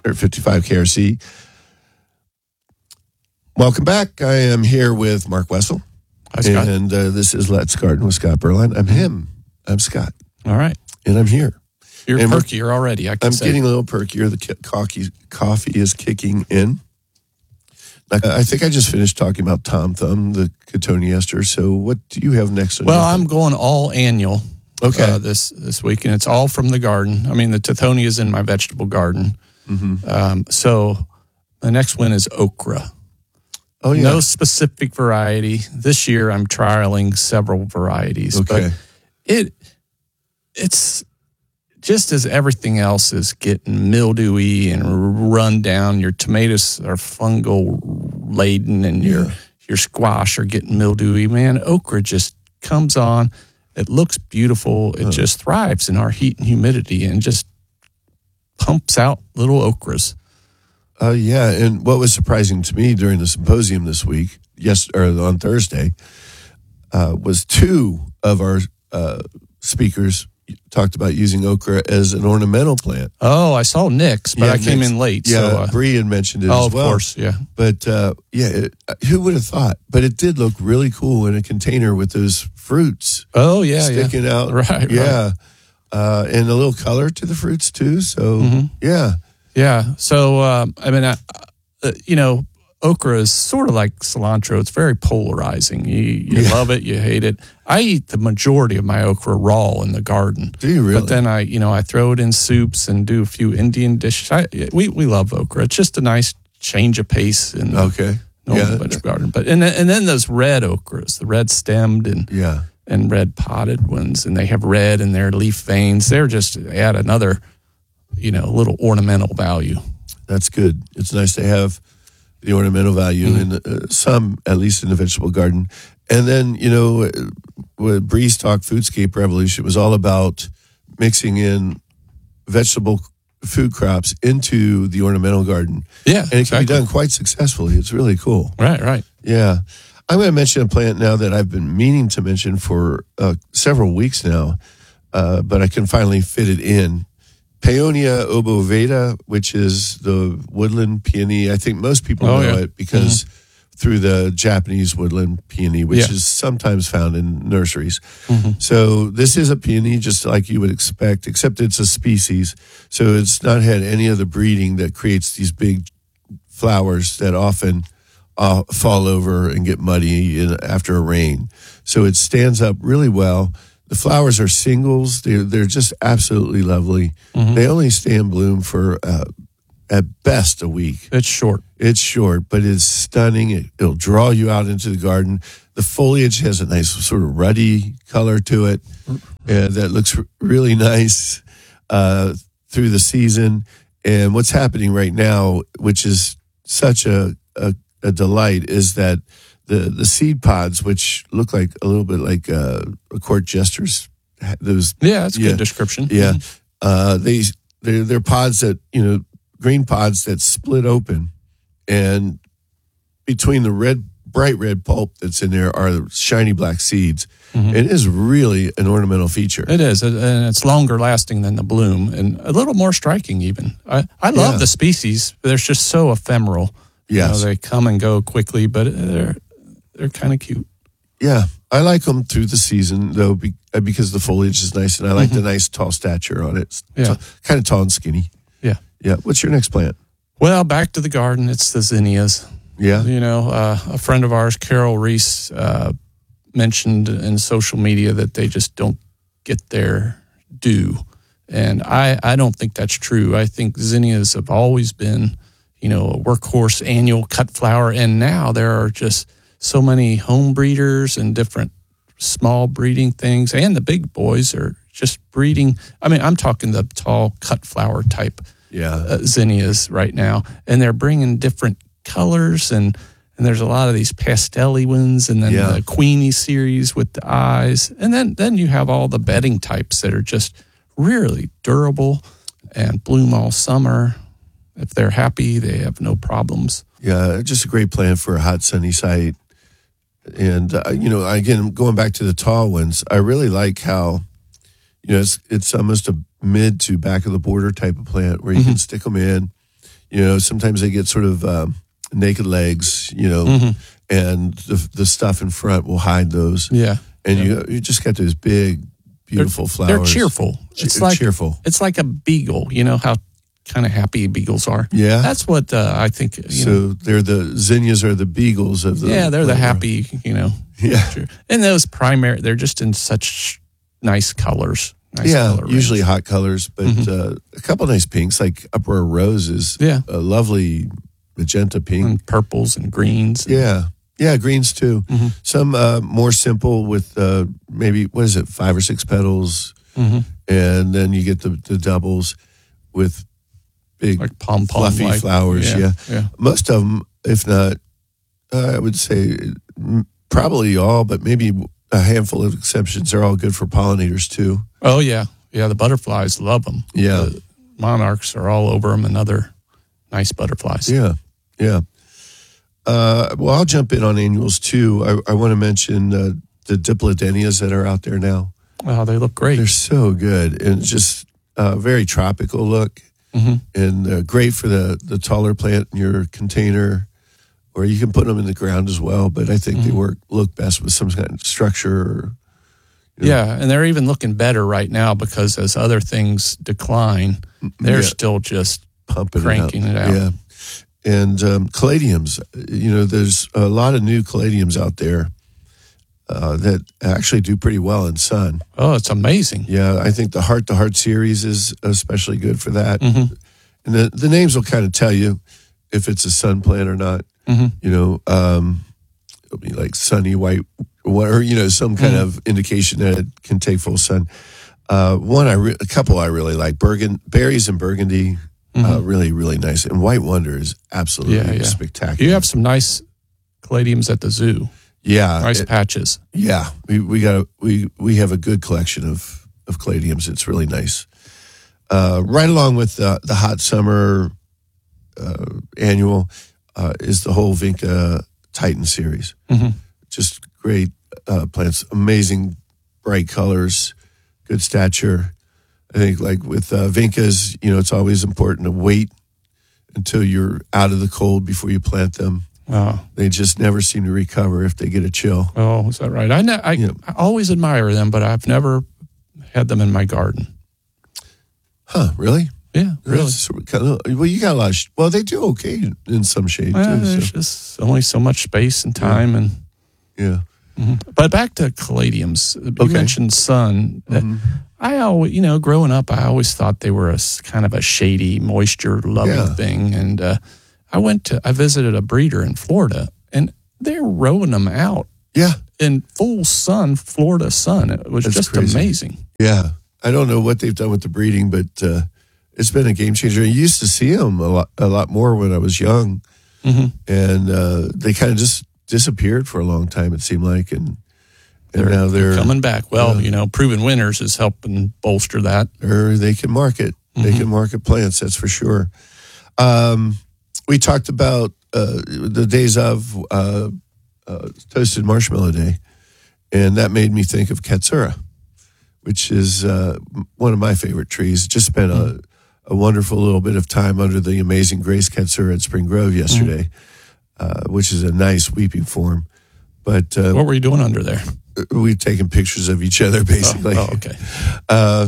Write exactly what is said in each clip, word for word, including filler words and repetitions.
or fifty-five K R C. Welcome back. I am here with Mark Wessel. Hi, Scott. And uh, this is Let's Garden with Scott Berline. I'm him. I'm Scott. All right. And I'm here. You're and perkier already, I can I'm say. getting a little perkier. The coffee, coffee is kicking in. I think I just finished talking about Tom Thumb, the cotoneaster. So what do you have next on Well, your I'm thing? going all annual Okay. uh, this, this week, and it's all from the garden. I mean, the Tithonia is in my vegetable garden. Mm-hmm. Um, so the next one is okra. Oh, yeah. No specific variety. This year I'm trialing several varieties. Okay. But it it's just as everything else is getting mildewy and run down. Your tomatoes are fungal laden and your Yeah. your squash are getting mildewy. Man, okra just comes on. It looks beautiful. It Huh. just thrives in our heat and humidity and just pumps out little okras. Uh, yeah, and what was surprising to me during the symposium this week, yes, or on Thursday, uh, was two of our uh, speakers talked about using okra as an ornamental plant. Oh, I saw Nick's, but Yeah, I came Nick's- in late. Yeah, so, uh, Bree had mentioned it oh, as well. of course, yeah. But uh, yeah, it, who would have thought? But it did look really cool in a container with those fruits Oh, yeah, sticking yeah. out. Right, yeah, uh, and a little color to the fruits too. So Mhm. yeah, Yeah. So, um, I mean, I, uh, you know, okra is sort of like cilantro. It's very polarizing. You, you Yeah. love it, you hate it. I eat the majority of my okra raw in the garden. do you really? But then I, you know, I throw it in soups and do a few Indian dishes. I, we we love okra. It's just a nice change of pace in the okay, normal yeah, vegetable garden. But and then, and then those red okras, the red stemmed and yeah. and red potted ones, and they have red in their leaf veins. They're just add another, you know, little ornamental value. That's good. It's nice to have the ornamental value Mhm. in uh, some, at least in the vegetable garden. And then, you know, with Bree's Talk Foodscape Revolution was all about mixing in vegetable food crops into the ornamental garden. Yeah, And it can be done quite successfully. It's really cool. Right, right. Yeah. I'm going to mention a plant now that I've been meaning to mention for uh, several weeks now, uh, but I can finally fit it in. Paeonia obovata, which is the woodland peony. I think most people Oh, know yeah. it because through the Japanese woodland peony, which Yeah. is sometimes found in nurseries. Mhm. So this is a peony just like you would expect, except it's a species. So it's not had any of the breeding that creates these big flowers that often uh, fall over and get muddy in, after a rain. So it stands up really well. The flowers are singles. They're, they're just absolutely lovely. Mhm. They only stay in bloom for uh, at best a week. It's short. It's short, but it's stunning. It, it'll draw you out into the garden. The foliage has a nice sort of ruddy color to it uh, that looks r- really nice uh, through the season. And what's happening right now, which is such a, a, a delight, is that the, the seed pods, which look like a little bit like uh, a court jester's, those Yeah, that's a Yeah. good description. yeah, uh, they they're, they're pods that, you know, green pods that split open, and between the red, bright red pulp that's in there are the shiny black seeds. Mhm. It is really an ornamental feature. It is, and it's longer lasting than the bloom, and a little more striking even. I, I love Yeah. the species. They're just so ephemeral. You Yes. know, they come and go quickly, but they're they're kind of cute. Yeah, I like them through the season though, be, uh, because the foliage is nice, and I like Mhm. the nice tall stature on it. It's Yeah. t- kind of tall and skinny. Yeah. Yeah. What's your next plant? Well, back to the garden. It's the zinnias. Yeah. You know, uh, a friend of ours, Carol Reese, uh, mentioned in social media that they just don't get their due. And I, I don't think that's true. I think zinnias have always been, you know, a workhorse annual cut flower. And now there are just so many home breeders and different small breeding things. And the big boys are just breeding. I mean, I'm talking the tall cut flower type Yeah. uh, zinnias right now, and they're bringing different colors, and and there's a lot of these pastel-y ones, and then Yeah. the Queenie series with the eyes, and then then you have all the bedding types that are just really durable and bloom all summer. If they're happy, they have no problems. Yeah, just a great plant for a hot, sunny site. And, uh, you know, again, going back to the tall ones, I really like how, you know, it's, it's almost a mid to back of the border type of plant where you Mhm. can stick them in. You know, sometimes they get sort of um, naked legs, you know, Mm-hmm. and the the stuff in front will hide those. Yeah. And yeah. you you just got those big, beautiful they're, flowers. They're cheerful. Che- It's like cheerful. It's like a beagle. You know how kind of happy beagles are. Yeah. That's what uh, I think. You So know, they're the zinnias are the beagles of the. yeah, they're the plant world. happy. You know. Yeah. Sure. And those primary, they're just in such nice colors. Nice Yeah, color usually range. hot colors, but Mhm. uh, a couple nice pinks, like Uproar Rose is Yeah. a lovely magenta pink. And purples and greens. And, Yeah, yeah, greens too. Mhm. Some uh, more simple with uh, maybe, what is it, five or six petals, Mhm. and then you get the, the doubles with big, Like pom pom. fluffy like, flowers. Yeah. Yeah. Most of them, if not, uh, I would say mm, probably all, but maybe a handful of exceptions are all good for pollinators too. Oh, yeah. Yeah. The butterflies love them. Yeah. The monarchs are all over them and other nice butterflies. Yeah, yeah. Uh, well, I'll jump in on annuals too. I, I want to mention uh, the diplodenias that are out there now. Wow, they look great. They're so good and just uh, very tropical look, Mm-hmm. and uh, great for the the taller plant in your container, or you can put them in the ground as well. But I think they Mm-hmm. work look best with some kind of structure. Or, you know. Yeah, and they're even looking better right now because as other things decline, they're Yeah. still just pumping cranking it it out. out. Yeah. And um, caladiums, you know, there's a lot of new caladiums out there uh, that actually do pretty well in sun. Oh, it's amazing. Yeah, I think the Heart to Heart series is especially good for that. Mhm. And the, the names will kind of tell you if it's a sun plant or not. Mhm. You know, um, it'll be like sunny white, or, you know, some kind Mhm. of indication that it can take full sun. Uh, one, I re- a couple I really like, Burgund- berries and burgundy. Uh, really, really nice. And White Wonder is absolutely Mm-hmm. Yeah, yeah. spectacular. You have some nice caladiums at the zoo. yeah, Nice it- patches. yeah. We we got a, we we have a good collection of of caladiums. It's really nice. Uh, right along with the, the hot summer uh, annual uh, is the whole Vinca Titan series. Mhm. Just great uh, plants, amazing bright colors, good stature. I think like with uh, Vincas, you know, it's always important to wait until you're out of the cold before you plant them. Oh, They just never seem to recover if they get a chill. oh, is that right? I, ne- I, Yeah. I always admire them, but I've never had them in my garden. Huh, really? Yeah, really. That's sort of kind of, well, you got a lot of, sh- well, they do okay in some shade Well, too. there's So, just only so much space and time, and yeah. but back to caladiums. You Okay. mentioned sun. Mhm. I always, you know, growing up, I always thought they were a s- kind of a shady, moisture-loving Yeah. thing. And uh, I went to, I visited a breeder in Florida, and they're rowing them out Yeah. in full sun, Florida sun. It was That's just crazy. amazing. Yeah. I don't know what they've done with the breeding, but uh, it's been a game changer. I used to see them a lot, a lot more when I was young, Mhm. and uh, they kind of just disappeared for a long time, it seemed like. And, and now they're, Coming back. Well, Yeah. you know, Proven Winners is helping bolster that. or they can market. They Mhm. can market plants, that's for sure. Um, we talked about uh, the days of uh, uh, Toasted Marshmallow Day, and that made me think of Katsura, which is uh, one of my favorite trees. Just spent a, a wonderful little bit of time under the amazing Grace Katsura at Spring Grove yesterday, uh, which is a nice weeping form. But uh, What were you doing under there? we've taken pictures of each other, basically. Oh, oh, okay. Uh,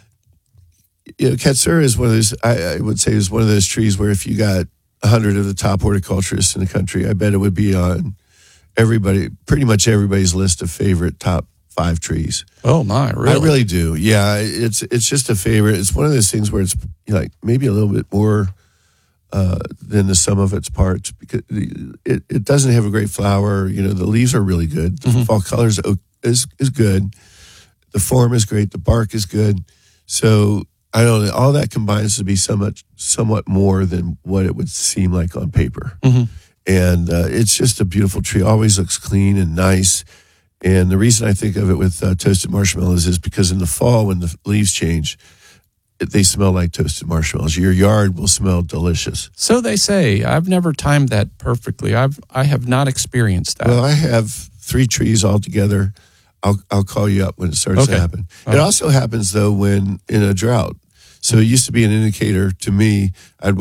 you know, Katsura is one of those, I, I would say, is one of those trees where if you got a hundred of the top horticulturists in the country, I bet it would be on everybody, pretty much everybody's list of favorite top five trees. Oh, my, really? I really do. Yeah, it's it's just a favorite. It's one of those things where it's like maybe a little bit more uh, than the sum of its parts because it, it doesn't have a great flower. You know, the leaves are really good. The Mm-hmm. fall colors is is good. The form is great. The bark is good. So I don't know. All that combines to be somewhat somewhat more than what it would seem like on paper. Mhm. And uh, it's just a beautiful tree. Always looks clean and nice. And the reason I think of it with uh, toasted marshmallows is because in the fall, when the leaves change, it, they smell like toasted marshmallows. Your yard will smell delicious. So they say. I've never timed that perfectly. I've I have not experienced that. Well, I have three trees all together. I'll I'll call you up when it starts Okay. to happen. All It right. also happens though when in a drought. So it used to be an indicator to me. I'd walk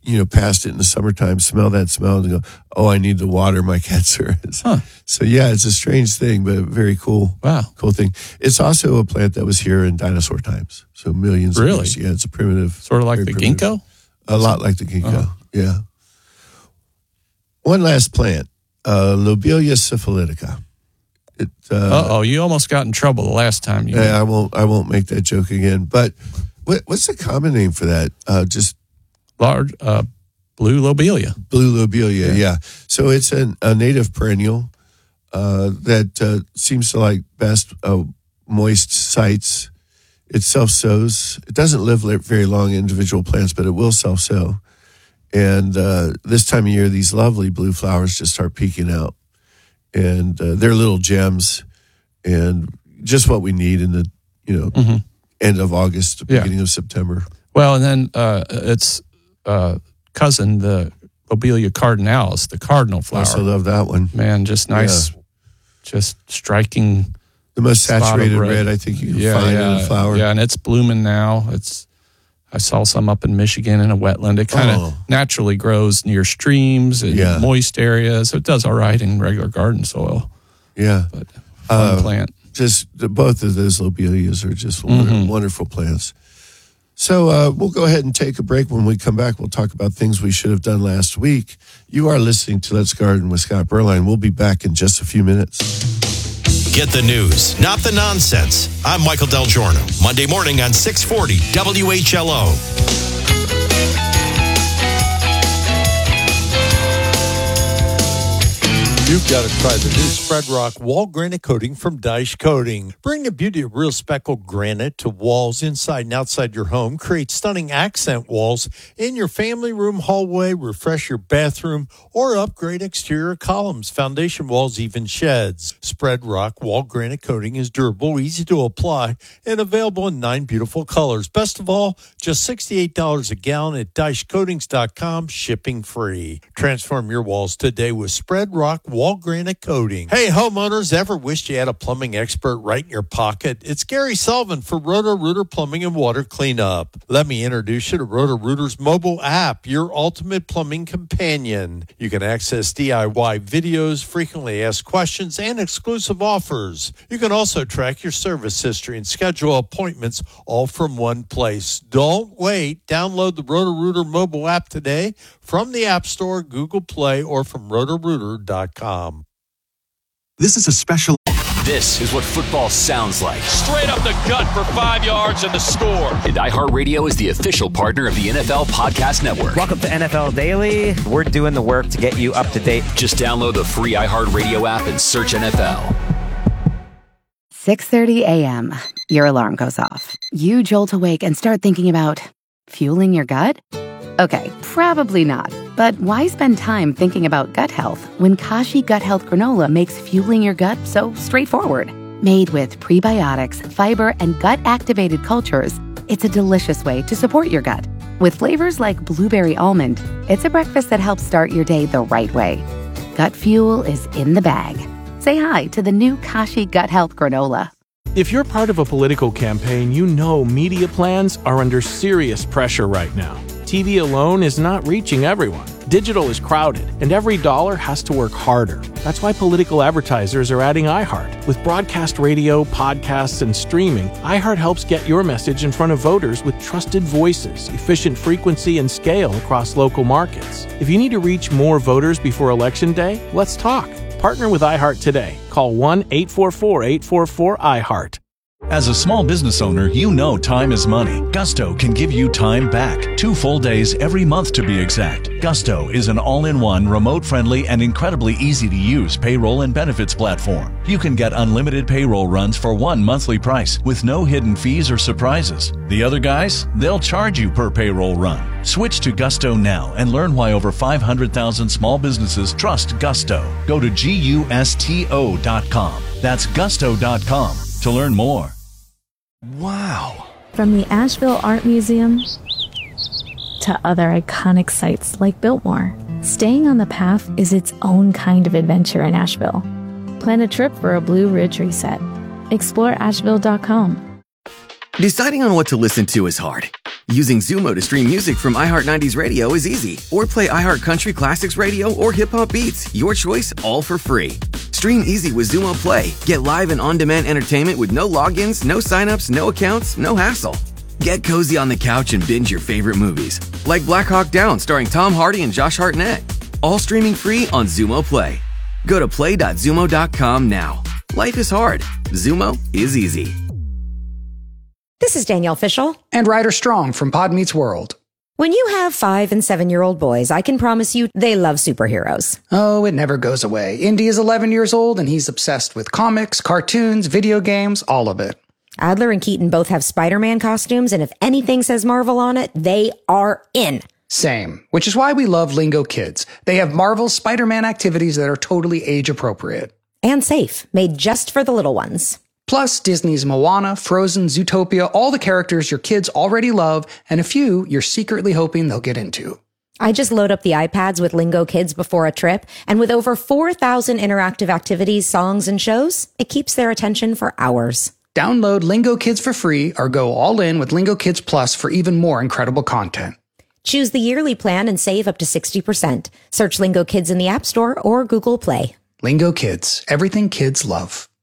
you know, past it in the summertime, smell that smell and go, oh, I need the water my cats are in. Huh. So, yeah, it's a strange thing, but very cool. Wow. Cool thing. It's also a plant that was here in dinosaur times. So millions Really? of years. Yeah, it's a primitive. Sort of like the primitive. ginkgo? A lot like the ginkgo, Uh-huh. yeah. One last plant, uh, Lobelia syphilitica. It, uh, Uh-oh, you almost got in trouble the last time. You I won't. I won't make that joke again. But what, what's the common name for that? Uh, just Large uh, blue lobelia. blue lobelia. Yeah. Yeah. So it's an, a native perennial uh, that uh, seems to like best uh, moist sites. It self sows. It doesn't live very long in individual plants, but it will self sow. And uh, this time of year, these lovely blue flowers just start peeking out, and uh, they're little gems, and just what we need in the you know Mm-hmm. end of August, Yeah. beginning of September. Well, and then uh, its uh, cousin, the Lobelia cardinalis, the cardinal flower. Also love that one. Man, just nice, just striking. The most spot of saturated red. I think you can yeah, find yeah, in a flower. Yeah, and it's blooming now. It's I saw some up in Michigan in a wetland. It kind of Oh. naturally grows near streams and Yeah. moist areas. So it does all right in regular garden soil. Yeah. But fun Uh, plant. Just the, both of those lobelias are just wonder- Mhm. wonderful plants. So uh, we'll go ahead and take a break. When we come back, we'll talk about things we should have done last week. You are listening to Let's Garden with Scott Berline. We'll be back in just a few minutes. Get the news, not the nonsense. I'm Michael Del Giorno. Monday morning on six forty W H L O. You've got to try the new Spread Rock Wall Granite Coating from Dyche Coating. Bring the beauty of real speckled granite to walls inside and outside your home. Create stunning accent walls in your family room, hallway, refresh your bathroom, or upgrade exterior columns, foundation walls, even sheds. Spread Rock Wall Granite Coating is durable, easy to apply, and available in nine beautiful colors. Best of all, just sixty-eight dollars a gallon at dyche coatings dot com, shipping free. Transform your walls today with Spread Rock Wall Granite Coating. Hey, homeowners, ever wished you had a plumbing expert right in your pocket? It's Gary Sullivan for Roto-Rooter Plumbing and Water Cleanup. Let me introduce you to Roto-Rooter's mobile app, your ultimate plumbing companion. You can access D I Y videos, frequently asked questions, and exclusive offers. You can also track your service history and schedule appointments all from one place. Don't wait. Download the Roto-Rooter mobile app today from the App Store, Google Play, or from roto rooter dot com. This is a special. This is what football sounds like. Straight up the gut for five yards and the score. And iHeartRadio is the official partner of the N F L Podcast Network. Welcome to N F L Daily. We're doing the work to get you up to date. Just download the free iHeartRadio app and search N F L. six thirty a.m. Your alarm goes off. You jolt awake and start thinking about fueling your gut? Okay, probably not. But why spend time thinking about gut health when Kashi Gut Health Granola makes fueling your gut so straightforward? Made with prebiotics, fiber, and gut-activated cultures, it's a delicious way to support your gut. With flavors like blueberry almond, it's a breakfast that helps start your day the right way. Gut fuel is in the bag. Say hi to the new Kashi Gut Health Granola. If you're part of a political campaign, you know media plans are under serious pressure right now. T V alone is not reaching everyone. Digital is crowded, and every dollar has to work harder. That's why political advertisers are adding iHeart. With broadcast radio, podcasts, and streaming, iHeart helps get your message in front of voters with trusted voices, efficient frequency, and scale across local markets. If you need to reach more voters before Election Day, let's talk. Partner with iHeart today. Call one eight four four, eight four four, iHeart. As a small business owner, you know time is money. Gusto can give you time back. Two full days every month to be exact. Gusto is an all-in-one, remote-friendly, and incredibly easy-to-use payroll and benefits platform. You can get unlimited payroll runs for one monthly price with no hidden fees or surprises. The other guys, they'll charge you per payroll run. Switch to Gusto now and learn why over five hundred thousand small businesses trust Gusto. Go to gusto dot com. That's gusto dot com to learn more. Wow. From the Asheville Art Museum to other iconic sites like Biltmore, staying on the path is its own kind of adventure in Asheville. Plan a trip for a Blue Ridge reset. explore asheville dot com. Deciding on what to listen to is hard, Using Zumo to stream music from iHeart nineties Radio is easy. Or play iHeart Country Classics Radio or Hip Hop Beats. Your choice, all for free. Stream easy with Zumo Play. Get live and on-demand entertainment with no logins, no signups, no accounts, no hassle. Get cozy on the couch and binge your favorite movies. Like Black Hawk Down starring Tom Hardy and Josh Hartnett. All streaming free on Zumo Play. Go to play dot zumo dot com now. Life is hard. Zumo is easy. This is Danielle Fishel. And Ryder Strong from Pod Meets World. When you have five and seven-year-old boys, I can promise you they love superheroes. Oh, it never goes away. Indy is eleven years old, and he's obsessed with comics, cartoons, video games, all of it. Adler and Keaton both have Spider-Man costumes, and if anything says Marvel on it, they are in. Same, which is why we love Lingo Kids. They have Marvel's Spider-Man activities that are totally age-appropriate. And safe, made just for the little ones. Plus, Disney's Moana, Frozen, Zootopia, all the characters your kids already love, and a few you're secretly hoping they'll get into. I just load up the iPads with Lingo Kids before a trip, and with over four thousand interactive activities, songs, and shows, it keeps their attention for hours. Download Lingo Kids for free or go all in with Lingo Kids Plus for even more incredible content. Choose the yearly plan and save up to sixty percent. Search Lingo Kids in the App Store or Google Play. Lingo Kids, everything kids love.